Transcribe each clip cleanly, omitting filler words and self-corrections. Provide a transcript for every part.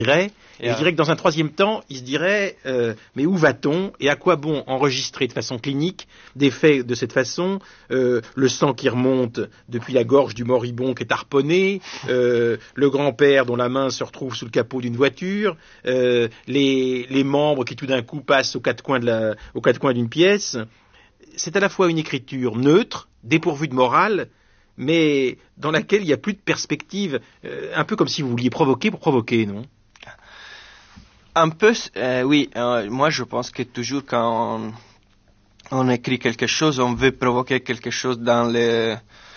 Et je dirais que dans un troisième temps, il se dirait mais où va-t-on et à quoi bon enregistrer de façon clinique des faits de cette façon, le sang qui remonte depuis la gorge du moribond qui est harponné, le grand-père dont la main se retrouve sous le capot d'une voiture, les membres qui tout d'un coup passent aux quatre coins d'une pièce. C'est à la fois une écriture neutre, dépourvue de morale, mais dans laquelle il n'y a plus de perspective, un peu comme si vous vouliez provoquer pour provoquer, non ? Un peu, oui. Moi, je pense que toujours quand on écrit quelque chose, on veut provoquer quelque chose dans le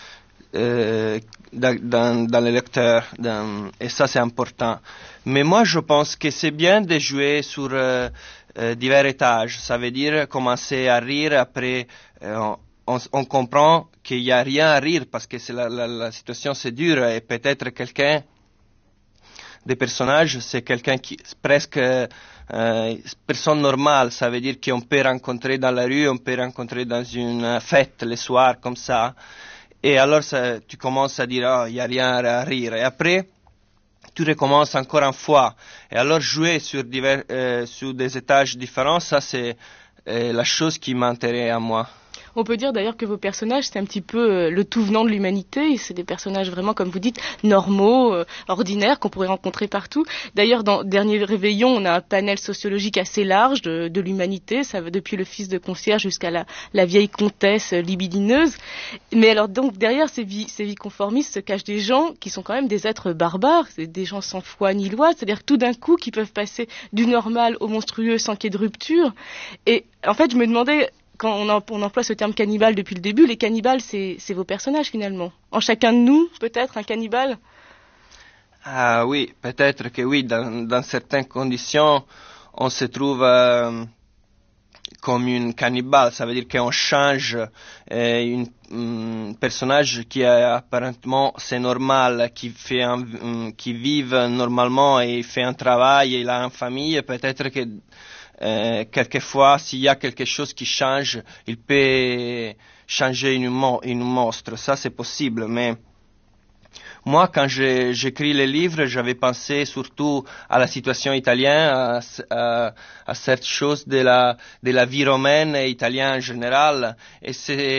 lecteur, et ça, c'est important. Mais moi, je pense que c'est bien de jouer sur divers étages. Ça veut dire commencer à rire, après, on comprend qu'il n'y a rien à rire parce que la situation, c'est dur, et peut-être quelqu'un des personnages, c'est quelqu'un qui presque personne normale, ça veut dire qu'on peut rencontrer dans la rue, on peut rencontrer dans une fête le soir comme ça, et alors tu commences à dire il n'y a rien à rire, et après tu recommences encore une fois, et alors jouer sur des étages différents, ça c'est la chose qui m'intéresse à moi. On peut dire d'ailleurs que vos personnages, c'est un petit peu le tout venant de l'humanité. C'est des personnages vraiment, comme vous dites, normaux, ordinaires, qu'on pourrait rencontrer partout. D'ailleurs, dans Dernier Réveillon, on a un panel sociologique assez large de l'humanité. Ça va depuis le fils de concierge jusqu'à la vieille comtesse libidineuse. Mais alors, donc, derrière ces vies conformistes se cachent des gens qui sont quand même des êtres barbares. C'est des gens sans foi ni loi. C'est-à-dire que tout d'un coup, qui peuvent passer du normal au monstrueux sans qu'il y ait de rupture. Et en fait, je me demandais, quand on emploie ce terme cannibale depuis le début, les cannibales, c'est vos personnages finalement. En chacun de nous, peut-être, un cannibale. Ah oui, peut-être que oui, dans certaines conditions, on se trouve comme une cannibale. Ça veut dire qu'on change un personnage qui est apparemment c'est normal, qui vit normalement et fait un travail, et il a une famille. Peut-être que quelquefois, s'il y a quelque chose qui change, il peut changer une monstre. Ça, c'est possible. Mais moi, quand j'écris les livres, j'avais pensé surtout à la situation italienne, à cette chose de la vie romaine et italienne en général. Et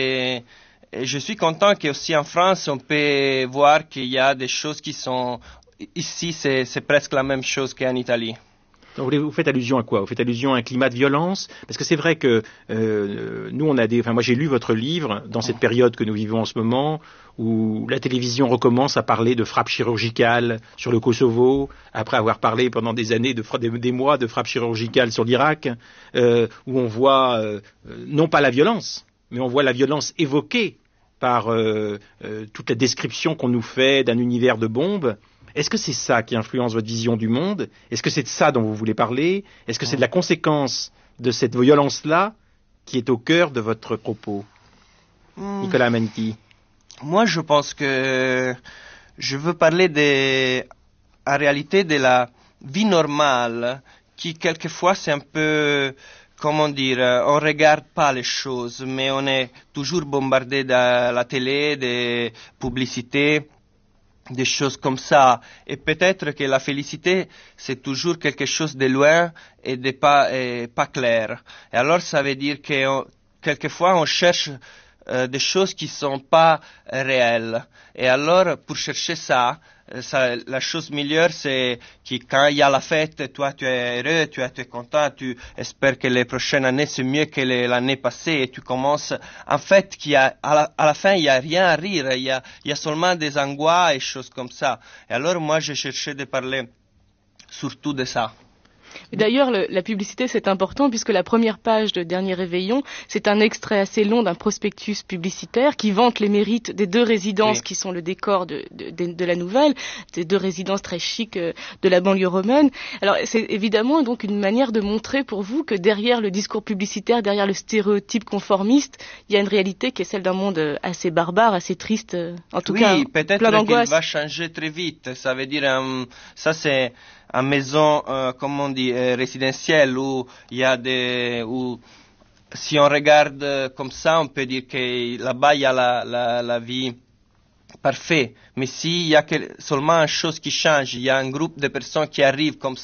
je suis content qu'aussi en France, on peut voir qu'il y a des choses qui sont ici, c'est presque la même chose qu'en Italie. Vous faites allusion à quoi ? Vous faites allusion à un climat de violence ? Parce que c'est vrai que nous, moi j'ai lu votre livre dans cette période que nous vivons en ce moment, où la télévision recommence à parler de frappes chirurgicales sur le Kosovo, après avoir parlé pendant des années, des mois de frappes chirurgicales sur l'Irak, où on voit non pas la violence, mais on voit la violence évoquée par toute la description qu'on nous fait d'un univers de bombes. Est-ce que c'est ça qui influence votre vision du monde ? Est-ce que c'est de ça dont vous voulez parler ? Est-ce que c'est de la conséquence de cette violence-là qui est au cœur de votre propos ? Nicolas Amanti. Moi, je pense que je veux parler en réalité de la vie normale qui, quelquefois, c'est un peu, comment dire, on regarde pas les choses, mais on est toujours bombardé de la télé, des publicités, des choses comme ça. Et peut-être que la félicité, c'est toujours quelque chose de loin et de pas clair. Et alors, ça veut dire que quelquefois, on cherche des choses qui sont pas réelles. Et alors, pour chercher ça, la chose meilleure, c'est que quand il y a la fête, toi, tu es heureux, tu es content, tu espères que les prochaines années, c'est mieux que l'année passée, et tu commences, en fait, à la fin, il n'y a rien à rire, il y a seulement des angoisses et choses comme ça. Et alors, moi, j'ai cherché de parler surtout de ça. D'ailleurs, la publicité, c'est important puisque la première page de Dernier Réveillon, c'est un extrait assez long d'un prospectus publicitaire qui vante les mérites des deux résidences qui sont le décor de la nouvelle, des deux résidences très chics de la banlieue romaine. Alors, c'est évidemment donc une manière de montrer pour vous que derrière le discours publicitaire, derrière le stéréotype conformiste, il y a une réalité qui est celle d'un monde assez barbare, assez triste, en tout cas, peut-être plein d'angoisse. qu'il va changer très vite. Ça veut dire, ça c'est une maison, comme on dit, résidentielle où il y a où si on regarde comme ça, on peut dire que là-bas il y a la vie parfaite. Mais s'il y a seulement une chose qui change, il y a un groupe de personnes qui arrivent comme